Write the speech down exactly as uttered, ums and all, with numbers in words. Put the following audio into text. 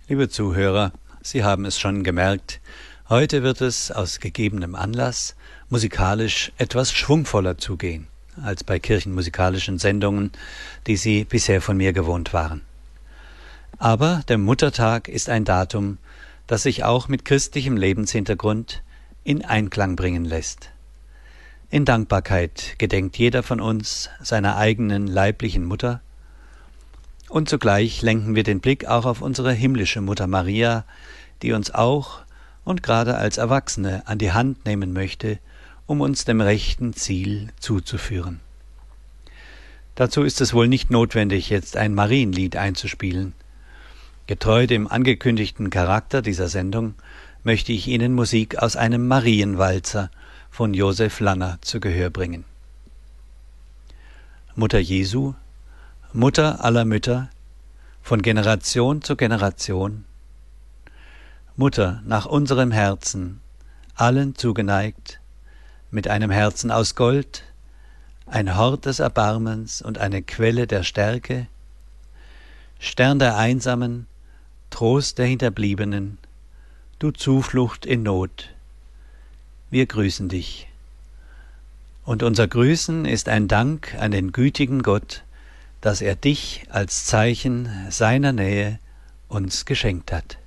Liebe Zuhörer, Sie haben es schon gemerkt, heute wird es aus gegebenem Anlass musikalisch etwas schwungvoller zugehen, als bei kirchenmusikalischen Sendungen, die Sie bisher von mir gewohnt waren. Aber der Muttertag ist ein Datum, das sich auch mit christlichem Lebenshintergrund in Einklang bringen lässt. In Dankbarkeit gedenkt jeder von uns seiner eigenen leiblichen Mutter, und zugleich lenken wir den Blick auch auf unsere himmlische Mutter Maria, die uns auch und gerade als Erwachsene an die Hand nehmen möchte, um uns dem rechten Ziel zuzuführen. Dazu ist es wohl nicht notwendig, jetzt ein Marienlied einzuspielen. Getreu dem angekündigten Charakter dieser Sendung möchte ich Ihnen Musik aus einem Marienwalzer von Josef Lanner zu Gehör bringen. Mutter Jesu, Mutter aller Mütter, von Generation zu Generation, Mutter nach unserem Herzen, allen zugeneigt, mit einem Herzen aus Gold, ein Hort des Erbarmens und eine Quelle der Stärke, Stern der Einsamen, Trost der Hinterbliebenen, du Zuflucht in Not, wir grüßen dich. Und unser Grüßen ist ein Dank an den gütigen Gott, dass er dich als Zeichen seiner Nähe uns geschenkt hat.